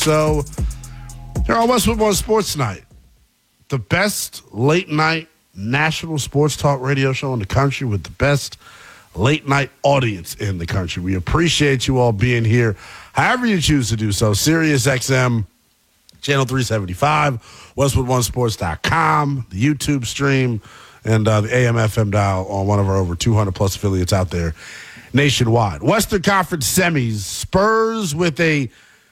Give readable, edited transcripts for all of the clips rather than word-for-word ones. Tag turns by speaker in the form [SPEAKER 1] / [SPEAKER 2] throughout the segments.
[SPEAKER 1] So, here on Westwood One Sports Night, the best late night national sports talk radio show in the country with the best late night audience in the country. We appreciate you all being here, however you choose to do so. Sirius XM, Channel 375, WestwoodOneSports.com, the YouTube stream, and the AM/FM dial on one of our over 200 plus affiliates out there nationwide. Western Conference semis, Spurs with a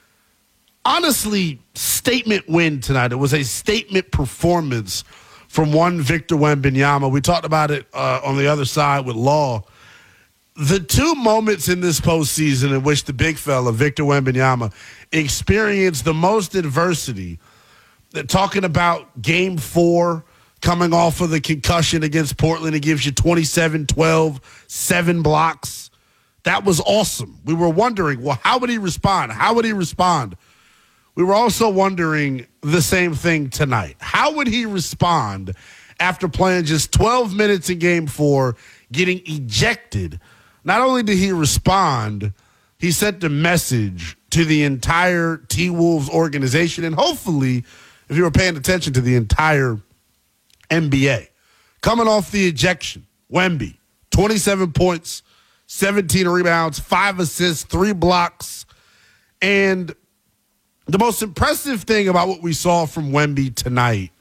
[SPEAKER 1] honestly statement win tonight. It was a statement performance from one Victor Wembanyama. We talked about it on the other side with Law. The two moments in this postseason in which the big fella, Victor Wembanyama, experienced the most adversity, talking about Game 4, coming off of the concussion against Portland, it gives you 27-12, 7 blocks. That was awesome. We were wondering, well, how would he respond? How would he respond? We were also wondering the same thing tonight. How would he respond after playing just 12 minutes in Game 4, getting ejected? Not only did he respond, he sent a message to the entire T-Wolves organization, and hopefully, if you were paying attention, to the entire NBA. Coming off the ejection, Wemby, 27 points, 17 rebounds, 5 assists, 3 blocks. And the most impressive thing about what we saw from Wemby tonight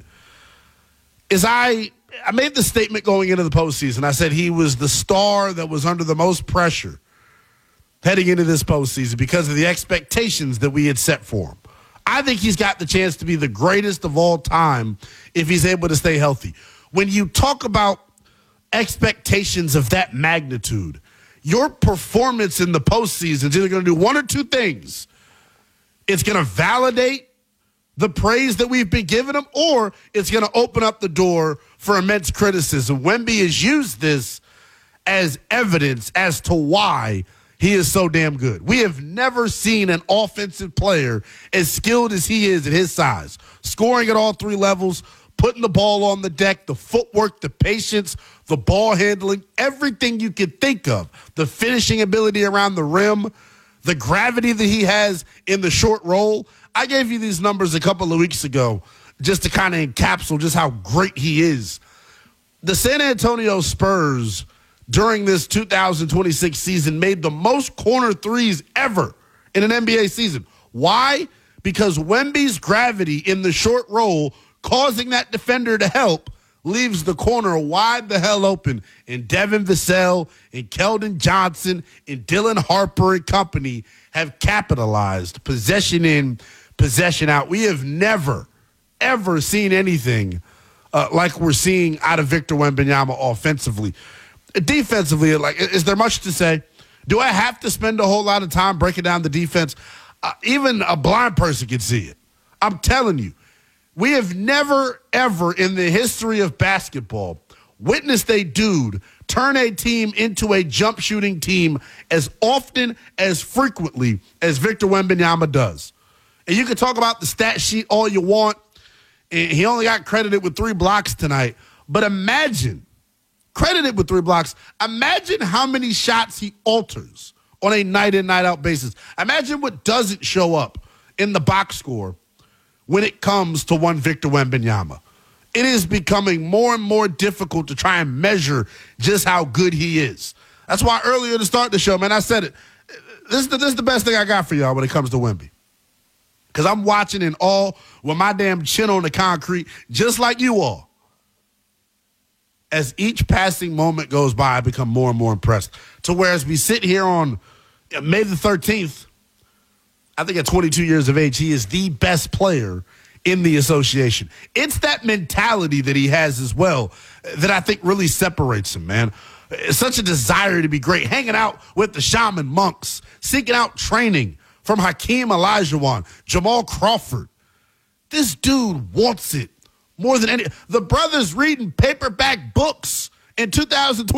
[SPEAKER 1] is I made the statement going into the postseason. I said he was the star that was under the most pressure heading into this postseason because of the expectations that we had set for him. I think he's got the chance to be the greatest of all time if he's able to stay healthy. When you talk about expectations of that magnitude, your performance in the postseason is either going to do one or two things. It's going to validate the praise that we've been giving him, or it's going to open up the door for immense criticism. Wemby has used this as evidence as to why he is so damn good. We have never seen an offensive player as skilled as he is at his size, scoring at all 3 levels, putting the ball on the deck, the footwork, the patience, the ball handling, everything you could think of, the finishing ability around the rim, the gravity that he has in the short roll. I gave you these numbers a couple of weeks ago just to kind of encapsulate just how great he is. The San Antonio Spurs during this 2026 season made the most corner threes ever in an NBA season. Why? Because Wemby's gravity in the short roll, causing that defender to help, leaves the corner wide the hell open. And Devin Vassell and Keldon Johnson and Dylan Harper and company have capitalized possession in, possession out. We have never, ever seen anything like we're seeing out of Victor Wembanyama offensively. Defensively, is there much to say? Do I have to spend a whole lot of time breaking down the defense? Even a blind person can see it. I'm telling you, we have never, ever in the history of basketball witnessed a dude turn a team into a jump shooting team as often, as frequently as Victor Wembanyama does. And you can talk about the stat sheet all you want, and he only got credited with 3 blocks tonight. But imagine, credited with 3 blocks, imagine how many shots he alters on a night-in, night-out basis. Imagine what doesn't show up in the box score when it comes to one Victor Wembanyama. It is becoming more and more difficult to try and measure just how good he is. That's why earlier to start the show, man, I said it. This is the best thing I got for y'all when it comes to Wemby. Because I'm watching in awe with my damn chin on the concrete, just like you all. As each passing moment goes by, I become more and more impressed. To where as we sit here on May the 13th, I think at 22 years of age, he is the best player in the association. It's that mentality that he has as well that I think really separates him, man. It's such a desire to be great, hanging out with the shaman monks, seeking out training from Hakeem Olajuwon, Jamal Crawford. This dude wants it more than any. The brothers reading paperback books in 2020.